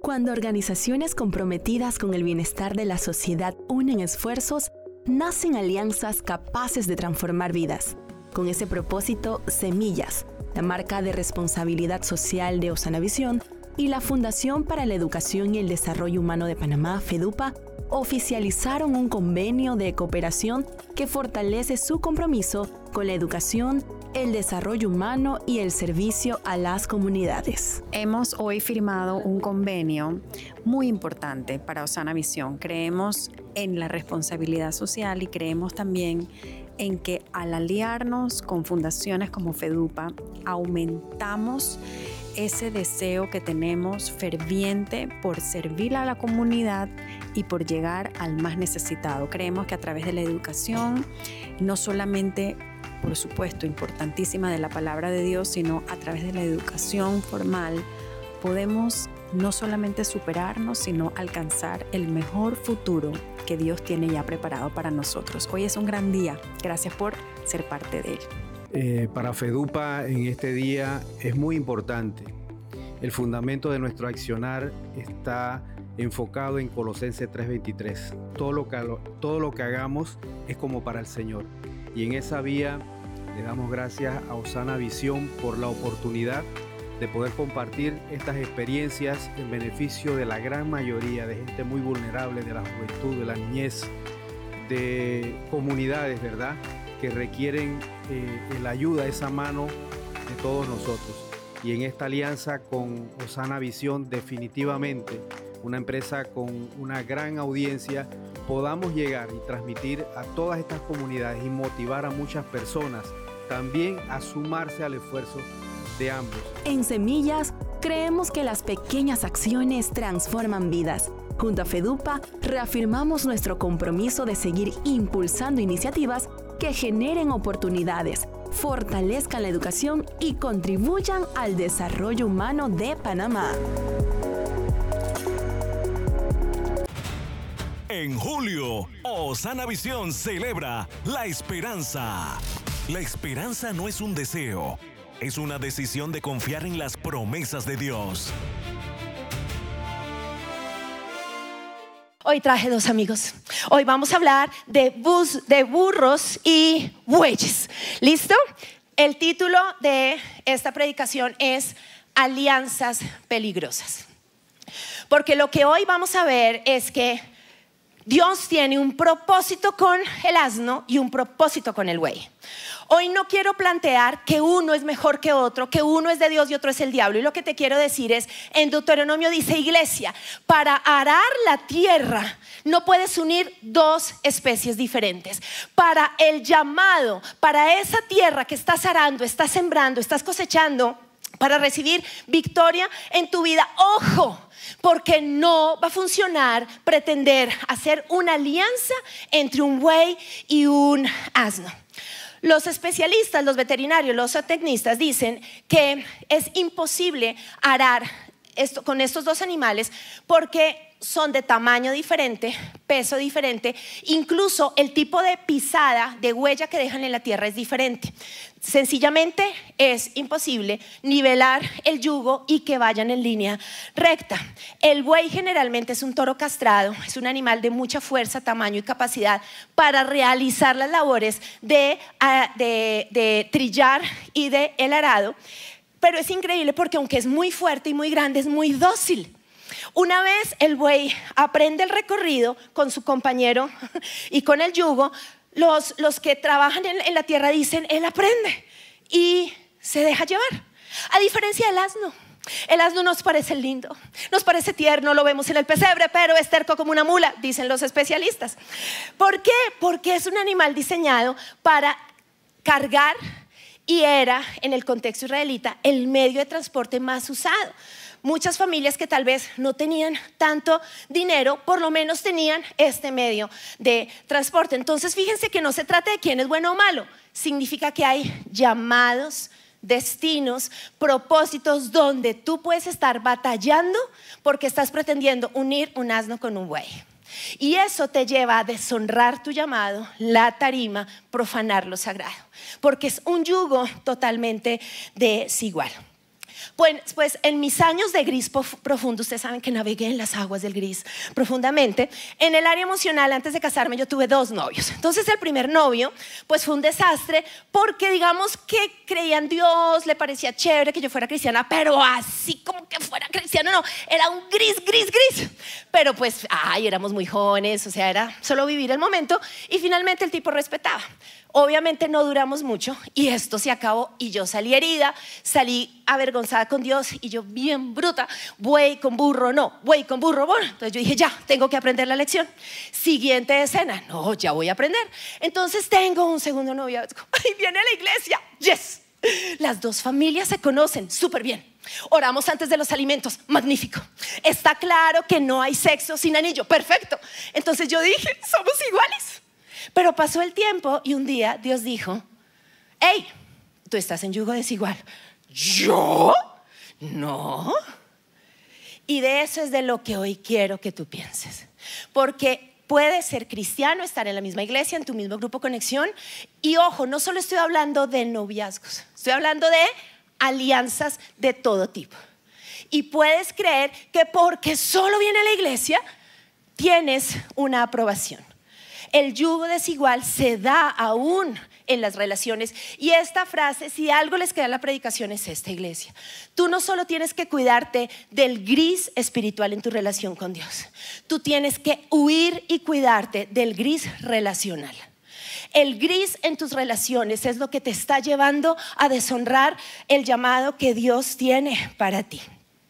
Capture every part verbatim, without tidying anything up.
Cuando organizaciones comprometidas con el bienestar de la sociedad unen esfuerzos, nacen alianzas capaces de transformar vidas. Con ese propósito, Semillas, la marca de responsabilidad social de Osana Visión, y la Fundación para la Educación y el Desarrollo Humano de Panamá, FEDUPA, oficializaron un convenio de cooperación que fortalece su compromiso con la educación, el desarrollo humano y el servicio a las comunidades. Hemos hoy firmado un convenio muy importante para Osana Visión. Creemos en la responsabilidad social y creemos también en que al aliarnos con fundaciones como FEDUPA, aumentamos ese deseo que tenemos ferviente por servir a la comunidad y por llegar al más necesitado. Creemos que a través de la educación, no solamente, por supuesto, importantísima de la palabra de Dios, sino a través de la educación formal, podemos no solamente superarnos, sino alcanzar el mejor futuro que Dios tiene ya preparado para nosotros. Hoy es un gran día. Gracias por ser parte de él. Eh, para FEDUPA en este día es muy importante. El fundamento de nuestro accionar está enfocado en Colosenses tres veintitrés. Todo lo que, todo lo que hagamos es como para el Señor. Y en esa vía le damos gracias a Osana Visión por la oportunidad de poder compartir estas experiencias en beneficio de la gran mayoría de gente muy vulnerable, de la juventud, de la niñez, de comunidades, ¿verdad?, que requieren eh, la ayuda, esa mano de todos nosotros. Y en esta alianza con Osana Visión, definitivamente una empresa con una gran audiencia, podamos llegar y transmitir a todas estas comunidades y motivar a muchas personas también a sumarse al esfuerzo de ambos. En Semillas, creemos que las pequeñas acciones transforman vidas. Junto a FEDUPA, reafirmamos nuestro compromiso de seguir impulsando iniciativas que generen oportunidades, fortalezcan la educación y contribuyan al desarrollo humano de Panamá. En julio, Osana Visión celebra la esperanza. La esperanza no es un deseo, es una decisión de confiar en las promesas de Dios. Hoy traje dos amigos. Hoy vamos a hablar de, bus, de burros y bueyes. ¿Listo? El título de esta predicación es Alianzas Peligrosas. Porque lo que hoy vamos a ver es que Dios tiene un propósito con el asno y un propósito con el buey. Hoy no quiero plantear que uno es mejor que otro, que uno es de Dios y otro es el diablo. Y lo que te quiero decir es, en Deuteronomio dice, iglesia, para arar la tierra no puedes unir dos especies diferentes. Para el llamado, para esa tierra que estás arando, estás sembrando, estás cosechando, para recibir victoria en tu vida, ojo, porque no va a funcionar pretender hacer una alianza entre un buey y un asno. Los especialistas, los veterinarios, los zootecnistas dicen que es imposible arar esto, con estos dos animales porque son de tamaño diferente, peso diferente, incluso el tipo de pisada, de huella que dejan en la tierra es diferente. Sencillamente es imposible nivelar el yugo y que vayan en línea recta. El buey generalmente es un toro castrado, es un animal de mucha fuerza, tamaño y capacidad para realizar las labores de, de, de trillar y de el arado. Pero es increíble porque aunque es muy fuerte y muy grande, es muy dócil. Una vez el buey aprende el recorrido con su compañero y con el yugo, los, los que trabajan en, en la tierra dicen, él aprende y se deja llevar. A diferencia del asno. El asno nos parece lindo, nos parece tierno, lo vemos en el pesebre, pero es terco como una mula, dicen los especialistas. ¿Por qué? Porque es un animal diseñado para cargar y era, en el contexto israelita, el medio de transporte más usado. Muchas familias que tal vez no tenían tanto dinero, por lo menos tenían este medio de transporte. Entonces fíjense que no se trata de quién es bueno o malo, significa que hay llamados, destinos, propósitos donde tú puedes estar batallando porque estás pretendiendo unir un asno con un buey. Y eso te lleva a deshonrar tu llamado, la tarima, profanar lo sagrado, porque es un yugo totalmente desigual. Pues, pues en mis años de gris profundo, ustedes saben que navegué en las aguas del gris profundamente. En el área emocional, antes de casarme, yo tuve dos novios. Entonces el primer novio pues fue un desastre, porque digamos que creía en Dios, le parecía chévere que yo fuera cristiana, pero así como que fuera cristiano, no, era un gris, gris, gris. Pero pues, ay, éramos muy jóvenes, o sea, era solo vivir el momento, y finalmente el tipo respetaba. Obviamente no duramos mucho y esto se acabó, y yo salí herida, salí avergonzada con Dios, y yo bien bruta, buey con burro no, buey con burro bueno. Entonces yo dije, ya, tengo que aprender la lección. Siguiente escena, no, ya voy a aprender. Entonces tengo un segundo noviazgo, ahí viene la iglesia, yes. Las dos familias se conocen súper bien. Oramos antes de los alimentos, magnífico. Está claro que no hay sexo sin anillo, perfecto. Entonces yo dije, somos iguales. Pero pasó el tiempo y un día Dios dijo, hey, tú estás en yugo desigual. ¿Yo? No. Y de eso es de lo que hoy quiero que tú pienses. Porque puedes ser cristiano, estar en la misma iglesia, en tu mismo grupo Conexión. Y ojo, no solo estoy hablando de noviazgos, estoy hablando de alianzas de todo tipo. Y puedes creer que porque solo viene a la iglesia, tienes una aprobación. El yugo desigual se da aún en las relaciones. Y esta frase, si algo les queda en la predicación, es esta, iglesia. Tú no solo tienes que cuidarte del gris espiritual en tu relación con Dios, tú tienes que huir y cuidarte del gris relacional. El gris en tus relaciones es lo que te está llevando a deshonrar el llamado que Dios tiene para ti.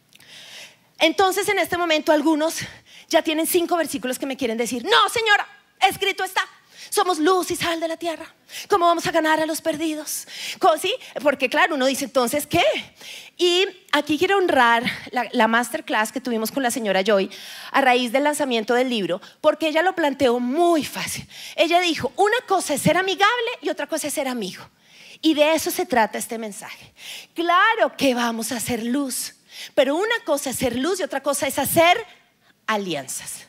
Entonces, en este momento, algunos ya tienen cinco versículos que me quieren decir, no, señora, escrito está, somos luz y sal de la tierra. ¿Cómo vamos a ganar a los perdidos? ¿Sí? Porque claro, uno dice, entonces, ¿qué? Y aquí quiero honrar la, la masterclass que tuvimos con la señora Joy a raíz del lanzamiento del libro, porque ella lo planteó muy fácil. Ella dijo, una cosa es ser amigable y otra cosa es ser amigo. Y de eso se trata este mensaje. Claro que vamos a hacer luz, pero una cosa es ser luz y otra cosa es hacer alianzas.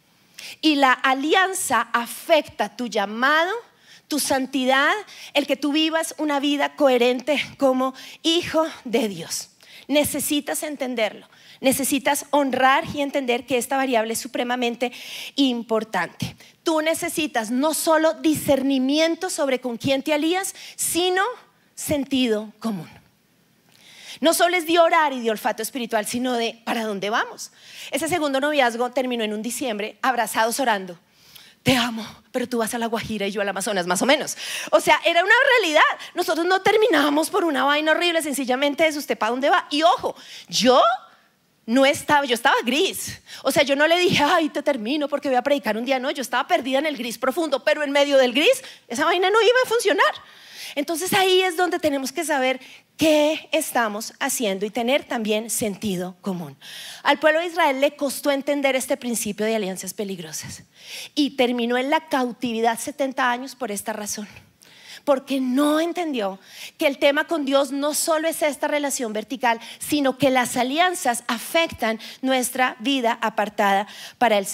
Y la alianza afecta tu llamado, tu santidad, el que tú vivas una vida coherente como hijo de Dios. Necesitas entenderlo, necesitas honrar y entender que esta variable es supremamente importante. Tú necesitas no solo discernimiento sobre con quién te alías, sino sentido común. No solo es de orar y de olfato espiritual, sino de para dónde vamos. Ese segundo noviazgo terminó en un diciembre, abrazados orando. Te amo, pero tú vas a La Guajira y yo al Amazonas, más o menos. O sea, era una realidad. Nosotros no terminábamos por una vaina horrible, sencillamente es usted para dónde va. Y ojo, yo no estaba, yo estaba gris. O sea, yo no le dije, ay, te termino porque voy a predicar un día. No, yo estaba perdida en el gris profundo, pero en medio del gris, esa vaina no iba a funcionar. Entonces ahí es donde tenemos que saber qué estamos haciendo y tener también sentido común. Al pueblo de Israel le costó entender este principio de alianzas peligrosas y terminó en la cautividad setenta años por esta razón. Porque no entendió que el tema con Dios no solo es esta relación vertical, sino que las alianzas afectan nuestra vida apartada para el Señor.